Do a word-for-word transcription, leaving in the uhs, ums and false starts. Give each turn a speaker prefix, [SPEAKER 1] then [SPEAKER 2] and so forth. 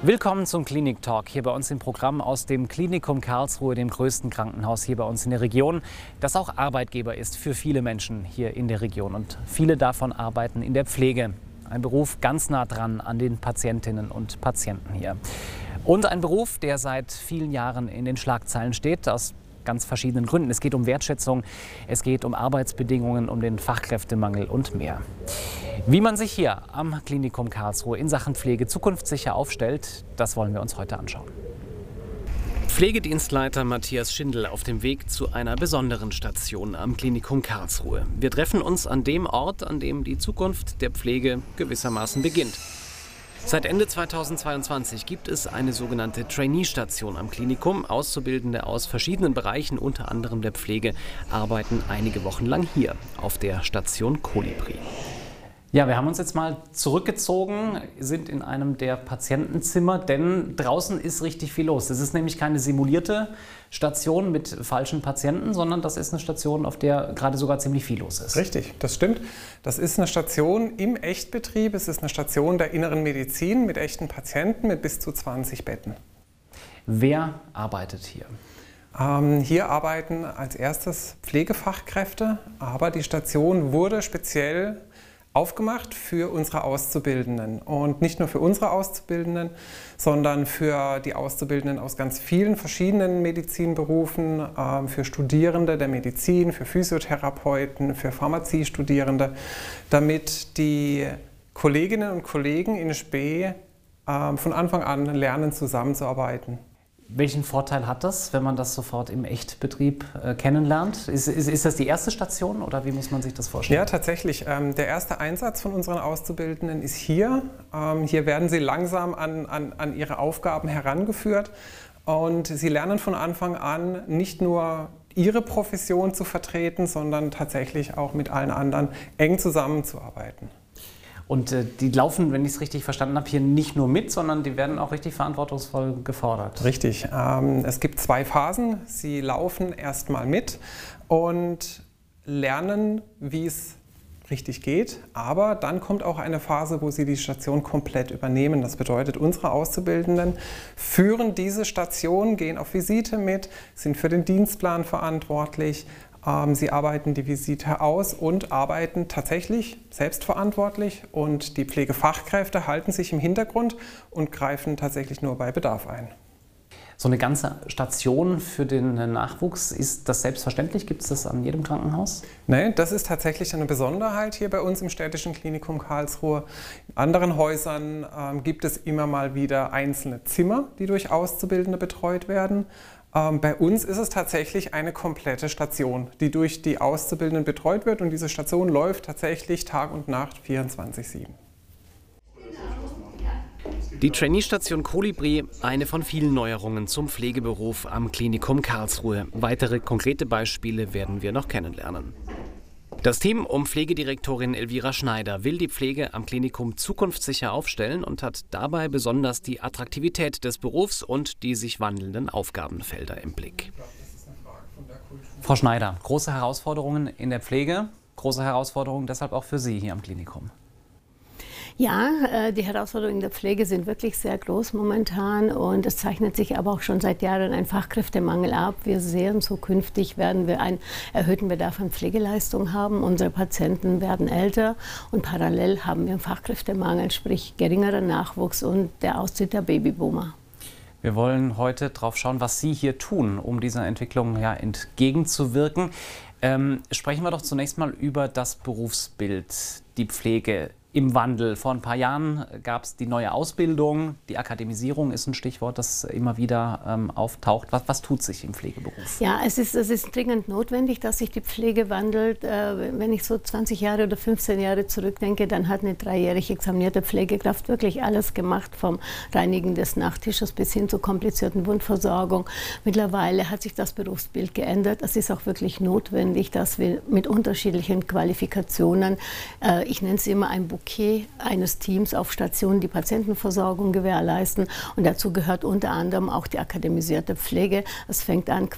[SPEAKER 1] Willkommen zum Klinik Talk, hier bei uns im Programm aus dem Klinikum Karlsruhe, dem größten Krankenhaus hier bei uns in der Region, das auch Arbeitgeber ist für viele Menschen hier in der Region. Und viele davon arbeiten in der Pflege. Ein Beruf ganz nah dran an den Patientinnen und Patienten hier. Und ein Beruf, der seit vielen Jahren in den Schlagzeilen steht, aus ganz verschiedenen Gründen. Es geht um Wertschätzung, es geht um Arbeitsbedingungen, um den Fachkräftemangel und mehr. Wie man sich hier am Klinikum Karlsruhe in Sachen Pflege zukunftssicher aufstellt, das wollen wir uns heute anschauen. Pflegedienstleiter Matthias Schindel auf dem Weg zu einer besonderen Station am Klinikum Karlsruhe. Wir treffen uns an dem Ort, an dem die Zukunft der Pflege gewissermaßen beginnt. Seit Ende zweitausendzweiundzwanzig gibt es eine sogenannte Trainee-Station am Klinikum. Auszubildende aus verschiedenen Bereichen, unter anderem der Pflege, arbeiten einige Wochen lang hier auf der Station Kolibri. Ja, wir haben uns jetzt mal zurückgezogen, sind in einem der Patientenzimmer, denn draußen ist richtig viel los. Das ist nämlich keine simulierte Station mit falschen Patienten, sondern das ist eine Station, auf der gerade sogar ziemlich viel los ist.
[SPEAKER 2] Richtig, das stimmt. Das ist eine Station im Echtbetrieb. Es ist eine Station der inneren Medizin mit echten Patienten mit bis zu zwanzig Betten.
[SPEAKER 1] Wer arbeitet hier?
[SPEAKER 2] Ähm, hier arbeiten als erstes Pflegefachkräfte, aber die Station wurde speziell aufgemacht für unsere Auszubildenden. Und nicht nur für unsere Auszubildenden, sondern für die Auszubildenden aus ganz vielen verschiedenen Medizinberufen, äh, für Studierende der Medizin, für Physiotherapeuten, für Pharmaziestudierende, damit die Kolleginnen und Kollegen in Spee äh, von Anfang an lernen, zusammenzuarbeiten.
[SPEAKER 1] Welchen Vorteil hat das, wenn man das sofort im Echtbetrieb äh, kennenlernt? Ist, ist, ist das die erste Station oder wie muss man sich das vorstellen?
[SPEAKER 2] Ja, tatsächlich. Ähm, der erste Einsatz von unseren Auszubildenden ist hier. Ähm, hier werden sie langsam an, an, an ihre Aufgaben herangeführt und sie lernen von Anfang an nicht nur ihre Profession zu vertreten, sondern tatsächlich auch mit allen anderen eng zusammenzuarbeiten.
[SPEAKER 1] Und äh, die laufen, wenn ich es richtig verstanden habe, hier nicht nur mit, sondern die werden auch richtig verantwortungsvoll gefordert.
[SPEAKER 2] Richtig. Ähm, es gibt zwei Phasen. Sie laufen erstmal mit und lernen, wie es richtig geht. Aber dann kommt auch eine Phase, wo sie die Station komplett übernehmen. Das bedeutet, unsere Auszubildenden führen diese Station, gehen auf Visite mit, sind für den Dienstplan verantwortlich. Sie arbeiten die Visite aus und arbeiten tatsächlich selbstverantwortlich und die Pflegefachkräfte halten sich im Hintergrund und greifen tatsächlich nur bei Bedarf ein.
[SPEAKER 1] So eine ganze Station für den Nachwuchs, ist das selbstverständlich? Gibt es das an jedem Krankenhaus?
[SPEAKER 2] Nein, das ist tatsächlich eine Besonderheit hier bei uns im Städtischen Klinikum Karlsruhe. In anderen Häusern ähm, gibt es immer mal wieder einzelne Zimmer, die durch Auszubildende betreut werden. Ähm, bei uns ist es tatsächlich eine komplette Station, die durch die Auszubildenden betreut wird und diese Station läuft tatsächlich Tag und Nacht vierundzwanzig sieben.
[SPEAKER 1] Die Trainee-Station Kolibri, eine von vielen Neuerungen zum Pflegeberuf am Klinikum Karlsruhe. Weitere konkrete Beispiele werden wir noch kennenlernen. Das Team um Pflegedirektorin Elvira Schneider will die Pflege am Klinikum zukunftssicher aufstellen und hat dabei besonders die Attraktivität des Berufs und die sich wandelnden Aufgabenfelder im Blick. Frau Schneider, große Herausforderungen in der Pflege, große Herausforderungen deshalb auch für Sie hier am Klinikum.
[SPEAKER 3] Ja, die Herausforderungen in der Pflege sind wirklich sehr groß momentan und es zeichnet sich aber auch schon seit Jahren ein Fachkräftemangel ab. Wir sehen, zukünftig werden wir einen erhöhten Bedarf an Pflegeleistung haben. Unsere Patienten werden älter und parallel haben wir einen Fachkräftemangel, sprich geringerer Nachwuchs und der Austritt der Babyboomer.
[SPEAKER 1] Wir wollen heute drauf schauen, was Sie hier tun, um dieser Entwicklung ja entgegenzuwirken. Ähm, sprechen wir doch zunächst mal über das Berufsbild, die Pflege im Wandel. Vor ein paar Jahren gab es die neue Ausbildung, die Akademisierung ist ein Stichwort, das immer wieder ähm, auftaucht. Was, was tut sich im Pflegeberuf?
[SPEAKER 3] Ja, es ist, es ist dringend notwendig, dass sich die Pflege wandelt. Äh, wenn ich so zwanzig Jahre oder fünfzehn Jahre zurückdenke, dann hat eine dreijährig examinierte Pflegekraft wirklich alles gemacht, vom Reinigen des Nachttisches bis hin zur komplizierten Wundversorgung. Mittlerweile hat sich das Berufsbild geändert. Es ist auch wirklich notwendig, dass wir mit unterschiedlichen Qualifikationen, äh, ich nenne es immer ein Bouquet eines Teams auf Stationen, die Patientenversorgung gewährleisten. Und dazu gehört unter anderem auch die akademisierte Pflege. Es fängt an